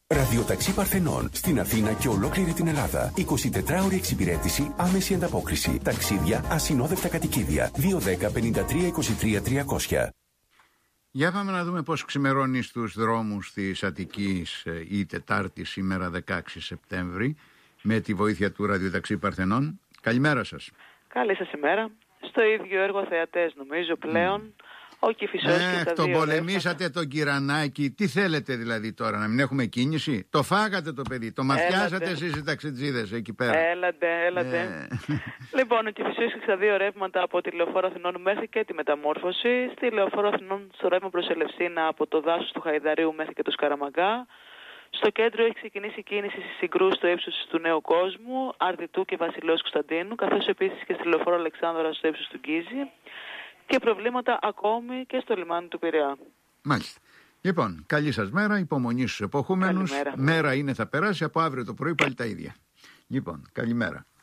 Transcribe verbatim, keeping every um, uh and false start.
Ραδιοταξί Παρθενών στην Αθήνα και ολόκληρη την Ελλάδα. εικοσιτετράωρη εξυπηρέτηση, άμεση ανταπόκριση. Ταξίδια, ασυνόδευτα κατοικίδια. δύο δέκα πενήντα τρία είκοσι τρία τριακόσια. Για πάμε να δούμε πώς ξημερώνει στους δρόμους της Αττικής η Τετάρτη σήμερα δεκαέξι Σεπτέμβρη με τη βοήθεια του Ραδιοταξί Παρθενών. Καλημέρα σας. Καλή σας ημέρα. Στο ίδιο έργο θεατές νομίζω πλέον. Mm. Ο Κηφισός ε, και τα τον δύο πολεμήσατε ρεύματα. Τον Κυρανάκη. Τι θέλετε δηλαδή τώρα, να μην έχουμε κίνηση? Το φάγατε το παιδί, το μαθιάσατε εσείς οι ταξιτζίδες εκεί πέρα. Έλατε, έλατε. Ε. Λοιπόν, ο Κηφισός και τα δύο ρεύματα από τη Λεωφόρο Αθηνών μέχρι και τη Μεταμόρφωση. Στη Λεωφόρο Αθηνών στο ρεύμα προς Ελευσίνα από το δάσος του Χαϊδαρίου μέχρι και το Σκαραμαγκά. Στο κέντρο έχει ξεκινήσει η κίνηση στη Συγκρού στο ύψος του Νέου Κόσμου, Αρδιτού και Βασιλέως Κωνσταντίνου, καθώς επίσης και στη Λεωφόρο Αλεξάνδρα στο ύψος του Γκίζη. Και προβλήματα ακόμη και στο λιμάνι του Πειραιά. Μάλιστα. Λοιπόν, καλή σας μέρα, υπομονή στους εποχούμενους. Μέρα είναι, θα περάσει, από αύριο το πρωί πάλι τα ίδια. Λοιπόν, καλημέρα.